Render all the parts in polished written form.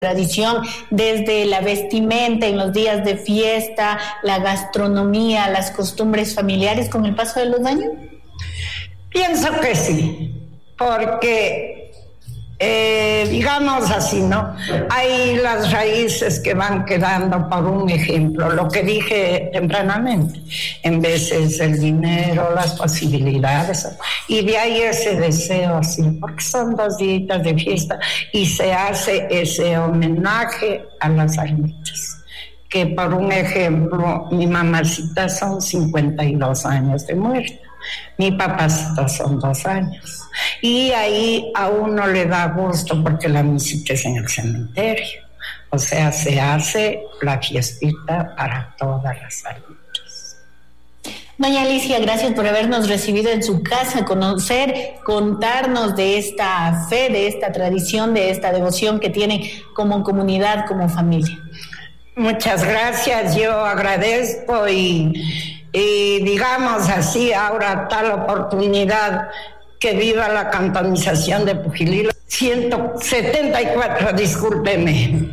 tradición, desde la vestimenta en los días de fiesta, la gastronomía, las costumbres familiares con el paso de los años? Pienso que sí, porque digamos así, ¿no? Hay las raíces que van quedando, por un ejemplo, lo que dije tempranamente, en veces el dinero, las posibilidades, y de ahí ese deseo así, porque son 2 días de fiesta y se hace ese homenaje a las almitas, que por un ejemplo, mi mamacita son 52 años de muerte. Mi papacito son 2 años. Y ahí a uno le da gusto porque la misita es en el cementerio. O sea, se hace la fiestita para todas las almitas. Doña Alicia, gracias por habernos recibido en su casa, contarnos de esta fe, de esta tradición, de esta devoción que tienen como comunidad, como familia. Muchas gracias, yo agradezco y digamos así, ahora tal oportunidad, que viva la cantonización de Pujilí. 174, discúlpeme,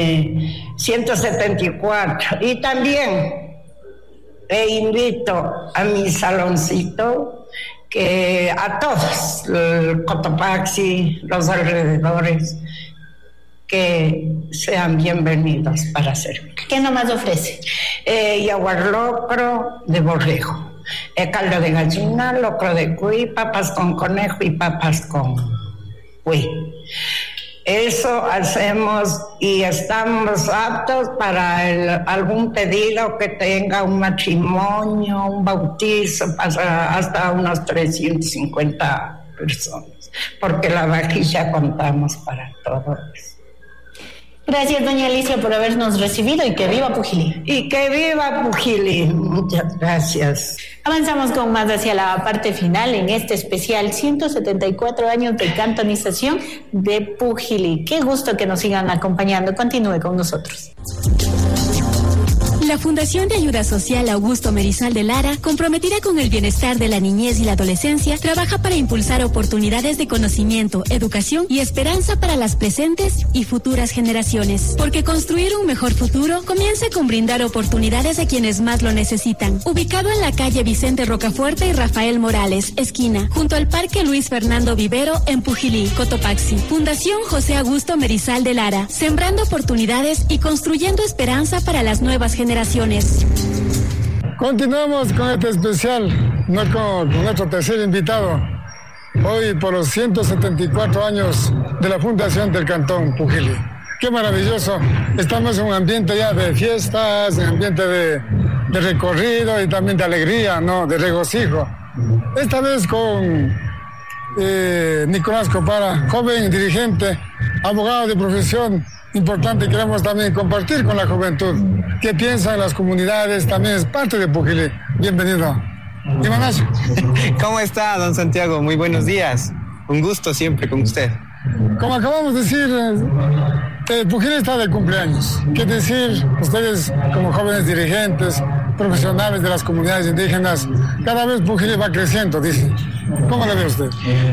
174. Y también invito a mi saloncito, que a todos, el Cotopaxi, los alrededores, que sean bienvenidos para servir. ¿Qué nomás ofrece? Yaguarlocro de borrego, caldo de gallina, locro de cuy, papas con conejo y papas con cuy. Eso hacemos y estamos aptos para algún pedido que tenga un matrimonio, un bautizo, hasta unos 350 personas, porque la vajilla contamos para todo eso. Gracias, doña Alicia, por habernos recibido y que viva Pujilí. Y que viva Pujilí. Muchas gracias. Avanzamos con más hacia la parte final en este especial 174 años de cantonización de Pujilí. Qué gusto que nos sigan acompañando. Continúe con nosotros. La Fundación de Ayuda Social Augusto Merizal de Lara, comprometida con el bienestar de la niñez y la adolescencia, trabaja para impulsar oportunidades de conocimiento, educación y esperanza para las presentes y futuras generaciones. Porque construir un mejor futuro comienza con brindar oportunidades a quienes más lo necesitan. Ubicado en la calle Vicente Rocafuerte y Rafael Morales, esquina, junto al Parque Luis Fernando Vivero en Pujilí, Cotopaxi. Fundación José Augusto Merizal de Lara, sembrando oportunidades y construyendo esperanza para las nuevas generaciones. Continuamos con este especial, con nuestro tercer invitado, hoy por los 174 años de la fundación del Cantón Pujilí. Qué maravilloso, estamos en un ambiente ya de fiestas, en un ambiente de recorrido y también de alegría, ¿no? De regocijo. Esta vez con Nicolás Copara, joven dirigente, abogado de profesión, importante, queremos también compartir con la juventud qué piensan las comunidades, también es parte de Pujilí. Bienvenido. Ignacio. ¿Cómo está, don Santiago? Muy buenos días. Un gusto siempre con usted. Como acabamos de decir, Pujilí está de cumpleaños. ¿Qué decir? Ustedes, como jóvenes dirigentes, profesionales de las comunidades indígenas, cada vez Pujilí va creciendo, dice. ¿Cómo lo ve usted?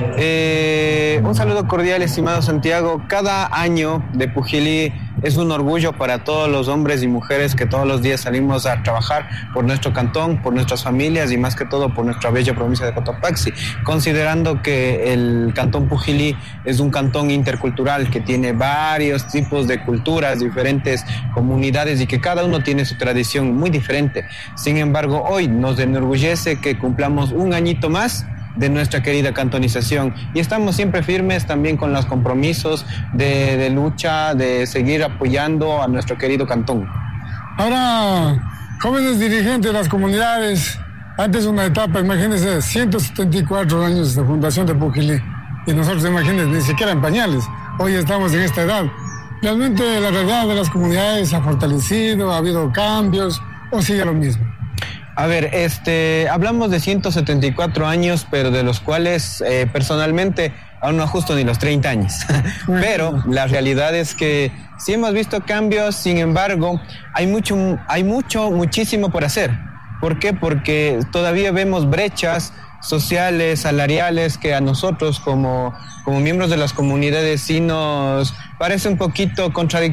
Un saludo cordial, estimado Santiago. Cada año de Pujilí es un orgullo para todos los hombres y mujeres que todos los días salimos a trabajar por nuestro cantón, por nuestras familias y más que todo por nuestra bella provincia de Cotopaxi, considerando que el cantón Pujilí es un cantón intercultural que tiene varios tipos de culturas, diferentes comunidades y que cada uno tiene su tradición muy diferente. Sin embargo, hoy nos enorgullece que cumplamos un añito más de nuestra querida cantonización y estamos siempre firmes también con los compromisos de lucha, de seguir apoyando a nuestro querido cantón. Ahora, jóvenes dirigentes de las comunidades, antes una etapa, imagínense, 174 años de fundación de Pujilí y nosotros, imagínense, ni siquiera en pañales, hoy estamos en esta edad. ¿Realmente la realidad de las comunidades se ha fortalecido, ha habido cambios o sigue lo mismo? A ver, hablamos de 174 años, pero de los cuales personalmente aún no ajusto ni los 30 años. Pero la realidad es que sí hemos visto cambios, sin embargo, hay muchísimo por hacer. ¿Por qué? Porque todavía vemos brechas sociales, salariales, que a nosotros como miembros de las comunidades sí nos parece un poquito contradictorio